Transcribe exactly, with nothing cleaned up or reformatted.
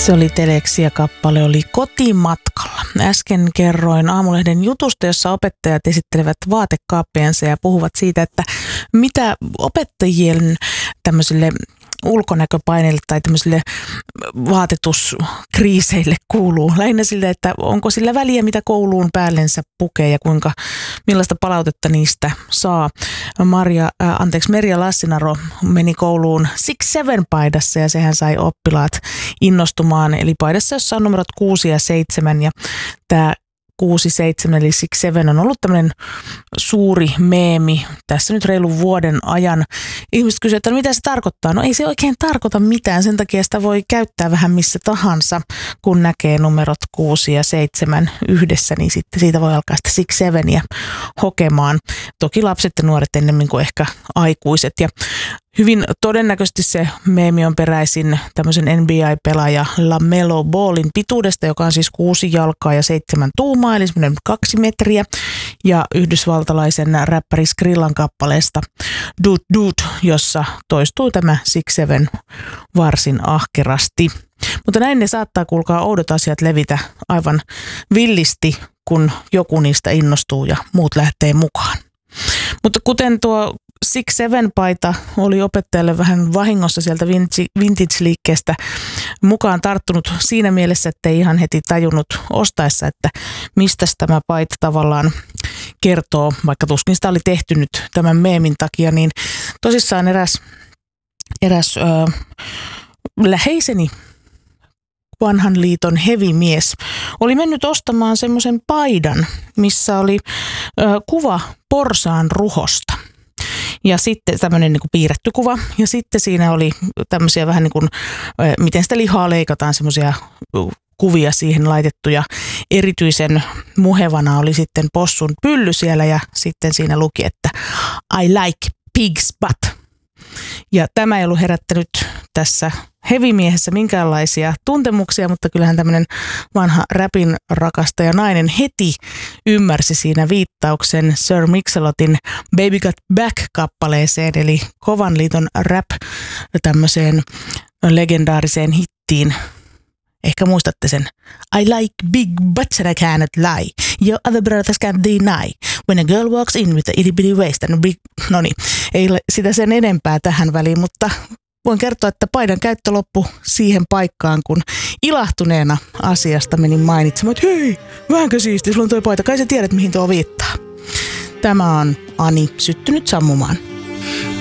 Se oli Teleksi ja kappale oli Kotimatkalla. Äsken kerroin Aamulehden jutusta, jossa opettajat esittelevät vaatekaappiansa ja puhuvat siitä, että mitä opettajien tämmöisille ulkonäköpaineille tai tämmöisille vaatetuskriiseille kuuluu. Lähinnä sille, että onko sillä väliä, mitä kouluun päällensä pukee ja kuinka, millaista palautetta niistä saa. Maria, äh, anteeksi, Merja Lassinaro meni kouluun Six Seven -paidassa ja sehän sai oppilaat innostumaan. Eli paidassa, jossa on numerot kuusi ja seitsemän ja tämä kuusi seitsemän eli Six Seven on ollut tämmöinen suuri meemi tässä nyt reilun vuoden ajan. Ihmiset kysyvät, että mitä se tarkoittaa? No ei se oikein tarkoita mitään, sen takia sitä voi käyttää vähän missä tahansa, kun näkee numerot kuusi ja seitsemän yhdessä, niin sitten siitä voi alkaa sitä Six Seveniä hokemaan. Toki lapset ja nuoret ennemmin kuin ehkä aikuiset. Ja hyvin todennäköisesti se meemi on peräisin tämmöisen N B A-pelaaja LaMelo Ballin pituudesta, joka on siis kuusi jalkaa ja seitsemän tuumaa, eli semmoinen kaksi metriä. Ja yhdysvaltalaisen räppäri Skrillan kappaleesta Doot Doot, jossa toistuu tämä Six Seven varsin ahkerasti. Mutta näin ne saattaa, kuulkaa, oudot asiat levitä aivan villisti, kun joku niistä innostuu ja muut lähtee mukaan. Mutta kuten tuo Six Seven -paita oli opettajalle vähän vahingossa sieltä vintage-liikkeestä mukaan tarttunut siinä mielessä, että ei ihan heti tajunnut ostaessa, että mistä tämä paita tavallaan kertoo, vaikka tuskin sitä oli tehty nyt tämän meemin takia, niin tosissaan eräs, eräs ö, läheiseni vanhan liiton hevimies oli mennyt ostamaan semmoisen paidan, missä oli ö, kuva porsaan ruhosta. Ja sitten tämmöinen niin kuin piirretty kuva. Ja sitten siinä oli tämmöisiä vähän niin kuin, miten sitä lihaa leikataan, semmoisia kuvia siihen laitettuja. Erityisen muhevana oli sitten possun pylly siellä ja sitten siinä luki, että I like pig's butt. Ja tämä ei ollut herättänyt tässä hevimiehessä minkäänlaisia tuntemuksia, mutta kyllähän tämmöinen vanha räpin rakastaja nainen heti ymmärsi siinä viittauksen Sir Mix-a-Lotin Baby Got Back-kappaleeseen, eli Kovan liiton rap tämmöiseen legendaariseen hittiin. Ehkä muistatte sen. I like big butts and I cannot lie. Your other brothers can't deny. When a girl walks in with a itty bitty waist and a big... No niin, ei ole sitä sen enempää tähän väliin, mutta voin kertoa, että paidan käyttö loppui siihen paikkaan, kun ilahtuneena asiasta menin mainitsemaan, että hei, vähänkö siisti, sulla on toi paita, kai sä tiedät mihin tuo viittaa. Tämä on Ani syttynyt sammumaan.